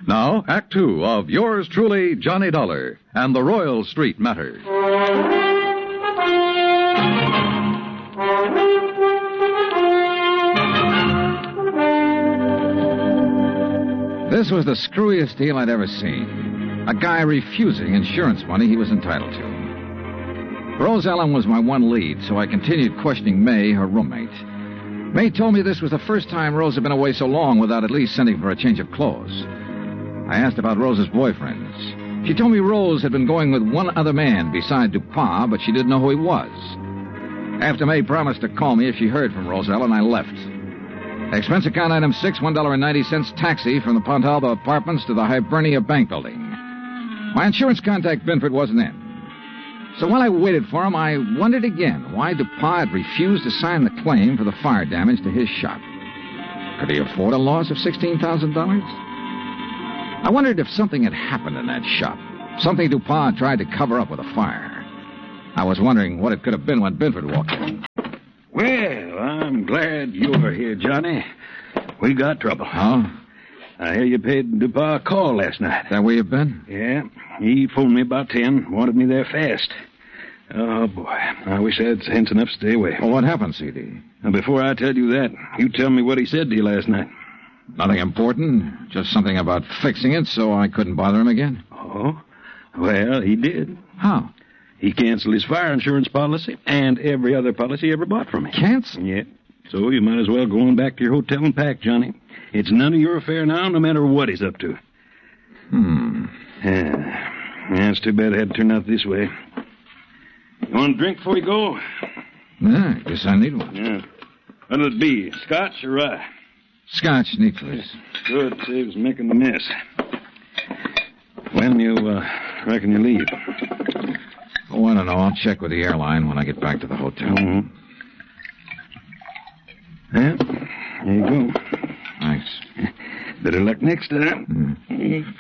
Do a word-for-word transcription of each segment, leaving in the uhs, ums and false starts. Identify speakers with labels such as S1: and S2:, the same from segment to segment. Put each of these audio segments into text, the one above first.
S1: Now, Act Two of yours truly, Johnny Dollar, and the Royal Street Matter.
S2: This was the screwiest deal I'd ever seen. A guy refusing insurance money he was entitled to. Rose Ellen was my one lead, so I continued questioning May, her roommate. May told me this was the first time Rose had been away so long without at least sending for a change of clothes. I asked about Rose's boyfriends. She told me Rose had been going with one other man beside Dupont, but she didn't know who he was. After May promised to call me if she heard from Rose Ellen, I left. Expense account item six, one dollar and ninety cents taxi from the Pontalba Apartments to the Hibernia Bank Building. My insurance contact, Binford, wasn't in. So while I waited for him, I wondered again why Dupont had refused to sign the claim for the fire damage to his shop. Could he afford a loss of sixteen thousand dollars? I wondered if something had happened in that shop, something Dupont tried to cover up with a fire. I was wondering what it could have been when Binford walked in.
S3: Well, I'm glad you're here, Johnny. We got trouble.
S2: Oh?
S3: I hear you paid Dupont a call last night.
S2: Is that where you've been?
S3: Yeah. He phoned me about ten, wanted me there fast. Oh, boy. I wish I had sense enough to stay away.
S2: Well, what happened, C D?
S3: Now, before I tell you that, you tell me what he said to you last night.
S2: Nothing important. Just something about fixing it so I couldn't bother him again.
S3: Oh? Well, he did.
S2: How?
S3: He canceled his fire insurance policy and every other policy he ever bought from me.
S2: Cancel?
S3: Yeah. So you might as well go on back to your hotel and pack, Johnny. It's none of your affair now, no matter what he's up to.
S2: Hmm.
S3: Yeah. Yeah, it's too bad it had to turn out this way. You want a drink before you go?
S2: Yeah, I guess I need one.
S3: Yeah. What'll it be, scotch or rye?
S2: Scotch, neat, please.
S3: Good, saves making the mess. When you, uh, reckon you leave?
S2: Oh, I don't know. I'll check with the airline when I get back to the hotel.
S3: Mm-hmm. Yeah, there you go.
S2: Thanks.
S3: Better luck next time.
S2: Mm.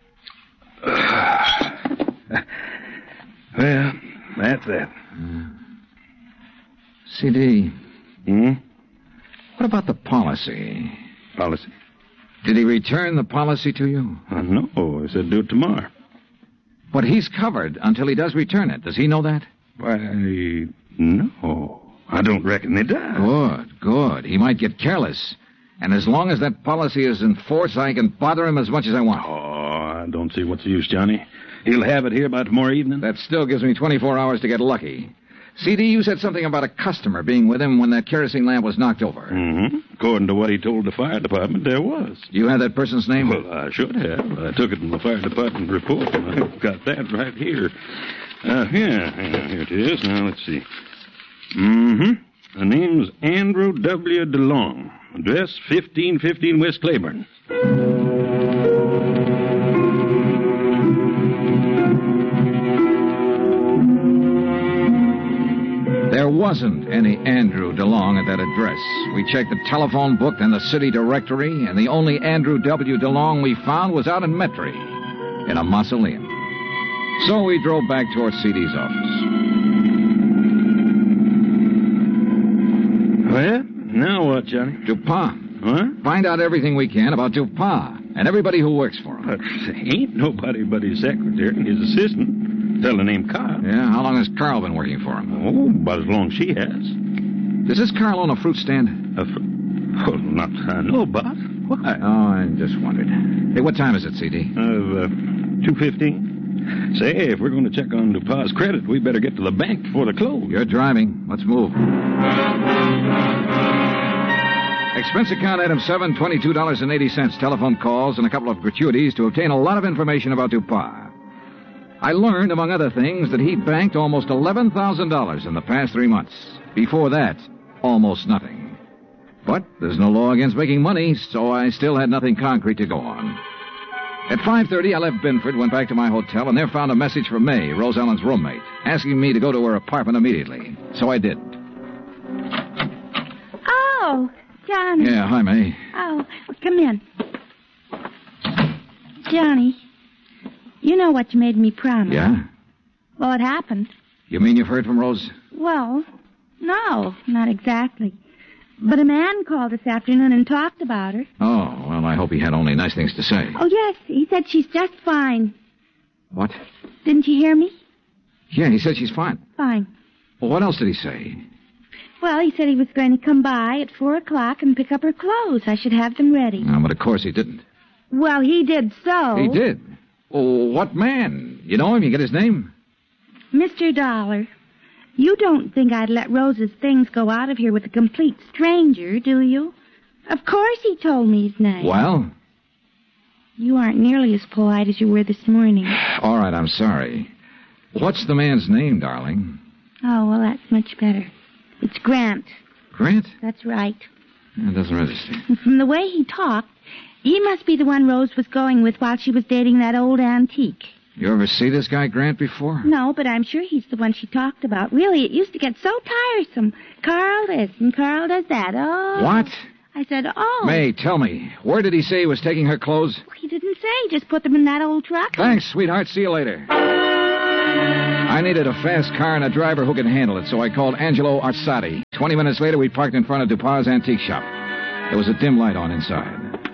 S3: Well, that's that.
S2: Mm. C D.
S3: Hmm?
S2: What about the policy?
S3: Policy?
S2: Did he return the policy to you?
S3: Uh, no, he said do it tomorrow.
S2: But he's covered until he does return it. Does he know that?
S3: Why, no. I don't reckon he does.
S2: Good, good. He might get careless. And as long as that policy is in force, I can bother him as much as I want.
S3: Oh, I don't see what's the use, Johnny. He'll have it here by tomorrow evening.
S2: That still gives me twenty-four hours to get lucky. C D, you said something about a customer being with him when that kerosene lamp was knocked over.
S3: Mm-hmm. According to what he told the fire department, there was.
S2: Do you have that person's name?
S3: Well, I should have. I took it from the fire department report. I've got that right here. Uh, yeah, yeah, here it is. Now, let's see. Mm-hmm. The name's Andrew W. DeLong. Address fifteen fifteen West Claiborne.
S2: There wasn't any Andrew DeLong at that address. We checked the telephone book and the city directory, and the only Andrew W. DeLong we found was out in Metairie, in a mausoleum. So we drove back toward C D's office.
S3: Well, now what, Johnny?
S2: Dupont.
S3: What?
S2: Find out everything we can about Dupont and everybody who works for him.
S3: But ain't nobody but his secretary and his assistant. Fella named Carl.
S2: Yeah, how long has Carl been working for him?
S3: Oh, about as long as she has.
S2: Does this Carl own a fruit stand?
S3: A fr- well, not I know about. Why?
S2: Oh, I just wondered. Hey, what time is it, C D?
S3: Uh, uh two fifteen. Say, if we're going to check on Dupont's credit, we better get to the bank before the close.
S2: You're driving. Let's move. Expense account item seven, twenty-two dollars and eighty cents. Telephone calls and a couple of gratuities to obtain a lot of information about Dupont. I learned, among other things, that he banked almost eleven thousand dollars in the past three months. Before that, almost nothing. But there's no law against making money, so I still had nothing concrete to go on. At five thirty, I left Binford, went back to my hotel, and there found a message from May, Rose Ellen's roommate, asking me to go to her apartment immediately. So I did.
S4: Oh, Johnny.
S2: Yeah, hi, May.
S4: Oh, well, come in. Johnny, you know what you made me promise.
S2: Yeah?
S4: Well, it happened.
S2: You mean you've heard from Rose?
S4: Well, no, not exactly. But a man called this afternoon and talked about her.
S2: Oh, Well, I hope he had only nice things to say.
S4: Oh, yes. He said she's just fine.
S2: What?
S4: Didn't you hear me?
S2: Yeah, he said she's fine.
S4: Fine.
S2: Well, what else did he say?
S4: Well, he said he was going to come by at four o'clock and pick up her clothes. I should have them ready.
S2: No, but of course he didn't.
S4: Well, he did so.
S2: He did? Oh, what man? You know him? You get his name?
S4: Mister Dollar, you don't think I'd let Rose's things go out of here with a complete stranger, do you? Of course he told me his name.
S2: Well?
S4: You aren't nearly as polite as you were this morning.
S2: All right, I'm sorry. What's the man's name, darling?
S4: Oh, well, that's much better. It's Grant.
S2: Grant?
S4: That's right.
S2: That doesn't register.
S4: And from the way he talked, he must be the one Rose was going with while she was dating that old antique.
S2: You ever see this guy Grant before?
S4: No, but I'm sure he's the one she talked about. Really, it used to get so tiresome. Carl this and Carl does that. Oh.
S2: What?
S4: I said, oh.
S2: May, tell me, where did he say he was taking her clothes?
S4: He didn't say. Just put them in that old truck.
S2: Thanks, sweetheart. See you later. I needed a fast car and a driver who could handle it, so I called Angelo Arsati. Twenty minutes later, we parked in front of Dupas' antique shop. There was a dim light on inside.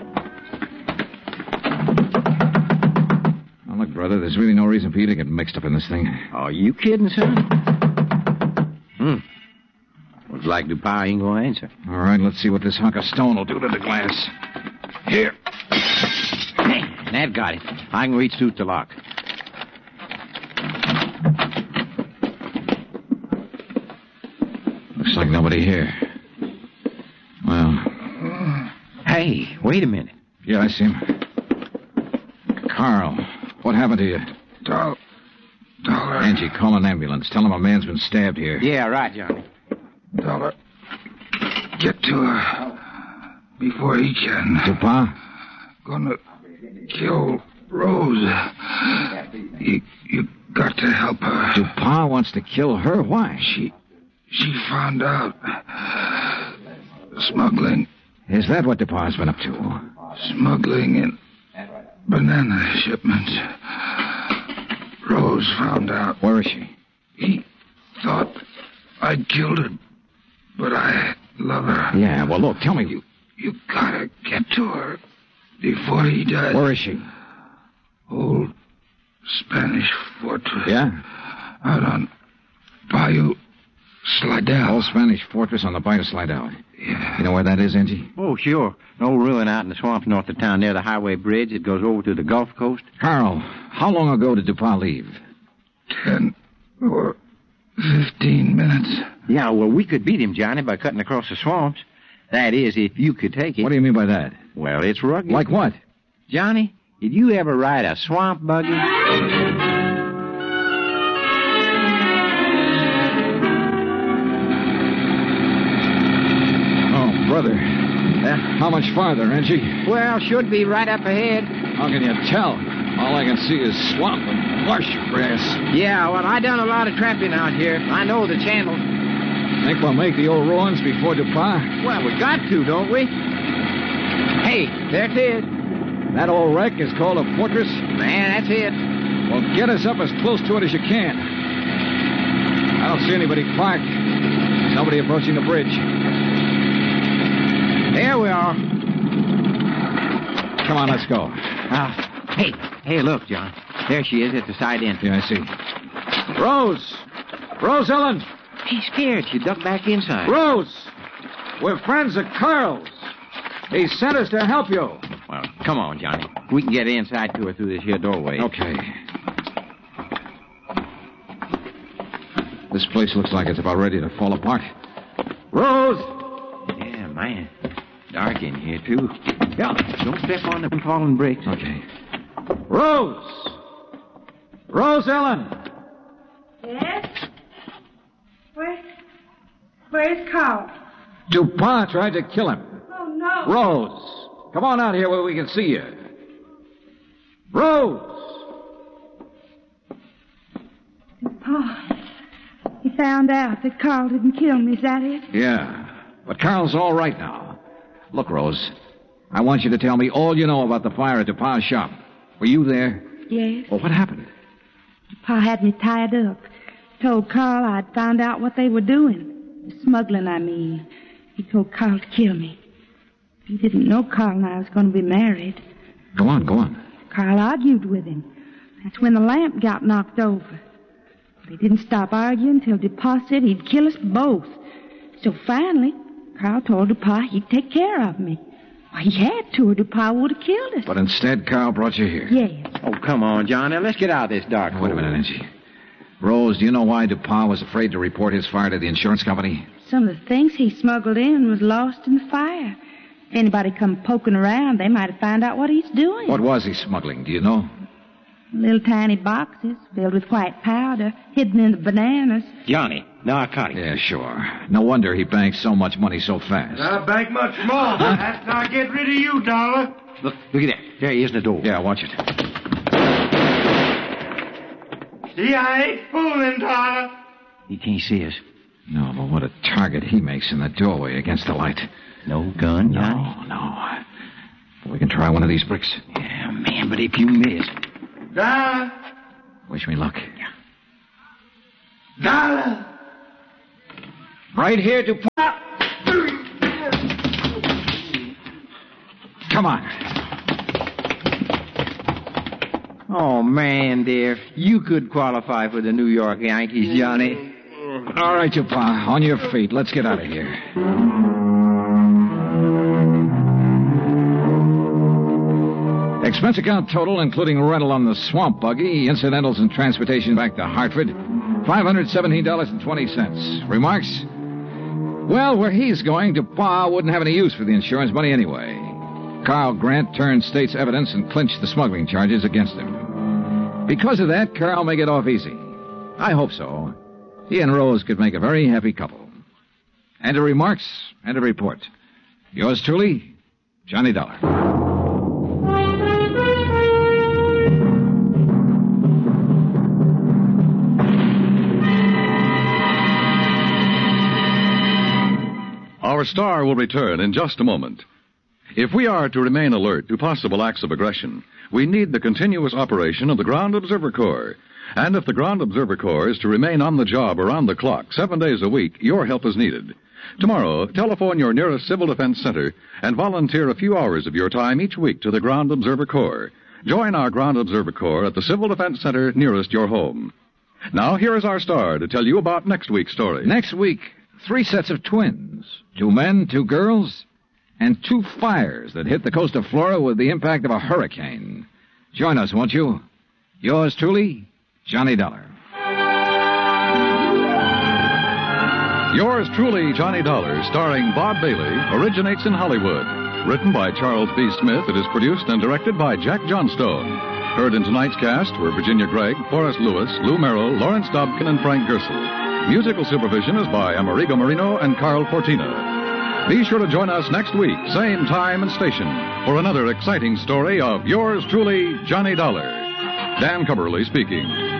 S2: Now, look, brother, there's really no reason for you to get mixed up in this thing.
S5: Are you kidding, son? Hmm. Looks like Dupas ain't going to answer.
S2: All right, let's see what this hunk of stone will do to the glass. Here.
S5: Hey, that got it. I can reach through the lock.
S2: Looks like nobody here. Well.
S5: Hey, wait a minute.
S2: Yeah, I see him. Carl, what happened to you?
S6: Doll. Dollar.
S2: Angie, call an ambulance. Tell him a man's been stabbed here.
S5: Yeah, right, Johnny.
S6: Dollar. Get to her before he can.
S2: Dupas?
S6: Gonna kill Rose. You, you got to help her.
S2: Dupas wants to kill her? Why?
S6: She, she found out. Smuggling.
S2: Is that what Dupas been up to?
S6: Smuggling in banana shipments. Rose found out.
S2: Where is she?
S6: He thought I'd killed her, but I love her.
S2: Yeah, well, look, tell me.
S6: You, you gotta get to her before he does.
S2: Where is she?
S6: Old Spanish fortress.
S2: Yeah?
S6: Out on Bayou Slidell.
S2: Old Spanish fortress on the Bayou Slidell.
S6: Yeah.
S2: You know where that is, Angie?
S5: Oh, sure. An old ruin out in the swamps north of town near the highway bridge that goes over to the Gulf Coast.
S2: Carl, how long ago did Dupas leave?
S6: Ten or fifteen minutes.
S5: Yeah, well, we could beat him, Johnny, by cutting across the swamps. That is, if you could take it.
S2: What do you mean by that?
S5: Well, it's rugged.
S2: Like what?
S5: Johnny, did you ever ride a swamp buggy?
S2: Brother, uh, how much farther, Angie?
S5: Well, should be right up ahead.
S2: How can you tell? All I can see is swamp and marsh grass.
S5: Yeah, well, I done a lot of trapping out here. I know the channel.
S2: Think we'll make the old ruins before Dupas?
S5: Well, we got to, don't we? Hey, there it is.
S2: That old wreck is called a fortress?
S5: Man, that's it.
S2: Well, get us up as close to it as you can. I don't see anybody parked. There's nobody approaching the bridge.
S5: There we are.
S2: Come on, let's go.
S5: Uh, hey, hey, look, John. There she is at the side entrance.
S2: Yeah, I see. Rose! Rose Ellen!
S5: She's scared. She ducked back inside.
S2: Rose! We're friends of Carl's. He sent us to help you.
S5: Well, come on, Johnny. We can get inside to her through this here doorway.
S2: Okay. This place looks like it's about ready to fall apart. Rose!
S5: Yeah, man. Dark in here, too.
S2: Yeah.
S5: Don't step on the fallen bricks.
S2: Okay. Rose! Rose Ellen!
S4: Yes? Where? Where's Carl?
S2: Dupas tried to kill him.
S4: Oh, no.
S2: Rose! Come on out here where we can see you. Rose!
S4: Oh, he found out that Carl didn't kill me, is that it?
S2: Yeah. But Carl's all right now. Look, Rose, I want you to tell me all you know about the fire at Dupas' shop. Were you there?
S4: Yes.
S2: Well, what happened?
S4: Pa had me tied up. Told Carl I'd found out what they were doing. Smuggling, I mean. He told Carl to kill me. He didn't know Carl and I was going to be married.
S2: Go on, go on.
S4: Carl argued with him. That's when the lamp got knocked over. But he didn't stop arguing until DuPont said he'd kill us both. So finally, Carl told DuPont he'd take care of me. Well, he had to, or DuPont would have killed us.
S2: But instead, Carl brought you here.
S4: Yes.
S5: Oh, come on, John. Now, let's get out of this dark
S2: Wait a minute, Angie. Rose, do you know why DuPont was afraid to report his fire to the insurance company?
S4: Some of the things he smuggled in was lost in the fire. If anybody come poking around, they might have found out what he's doing.
S2: What was he smuggling, do you know?
S4: Little tiny boxes filled with white powder, hidden in the bananas.
S5: Johnny, narcotics.
S2: Yeah, sure. No wonder he banked so much money so fast.
S7: I'll bank much more after I get rid of you, Dollar.
S5: Look, look at that. There he is in the door.
S2: Yeah, watch it.
S7: See, I ain't fooling, Dollar.
S5: He can't see us.
S2: No, but what a target he makes in the doorway against the light.
S5: No gun, Johnny?
S2: No, no. But we can try one of these bricks.
S5: Yeah, man, but if you miss...
S7: Dollar.
S2: Wish me luck.
S7: Dollar.
S2: Right here, DuPont. Come on.
S5: Oh, man, dear. You could qualify for the New York Yankees, Johnny.
S2: All right, DuPont. On your feet. Let's get out of here. Expense account total, including rental on the swamp buggy, incidentals and transportation back to Hartford, five hundred seventeen dollars and twenty cents. Remarks? Well, where he's going, DuPont wouldn't have any use for the insurance money anyway. Carl Grant turned state's evidence and clinched the smuggling charges against him. Because of that, Carl may get off easy. I hope so. He and Rose could make a very happy couple. And a remarks and a report. Yours truly, Johnny Dollar.
S1: Our star will return in just a moment. If we are to remain alert to possible acts of aggression, we need the continuous operation of the Ground Observer Corps. And if the Ground Observer Corps is to remain on the job around the clock, seven days a week, your help is needed. Tomorrow, telephone your nearest Civil Defense Center and volunteer a few hours of your time each week to the Ground Observer Corps. Join our Ground Observer Corps at the Civil Defense Center nearest your home. Now, here is our star to tell you about next week's story.
S2: Next week, three sets of twins. Two men, two girls, and two fires that hit the coast of Florida with the impact of a hurricane. Join us, won't you? Yours truly, Johnny Dollar.
S1: Yours truly, Johnny Dollar, starring Bob Bailey, originates in Hollywood. Written by Charles B. Smith, it is produced and directed by Jack Johnstone. Heard in tonight's cast were Virginia Gregg, Forrest Lewis, Lou Merrill, Lawrence Dobkin, and Frank Gersel. Musical supervision is by Amerigo Marino and Carl Portina. Be sure to join us next week, same time and station, for another exciting story of yours truly, Johnny Dollar. Dan Cumberly speaking.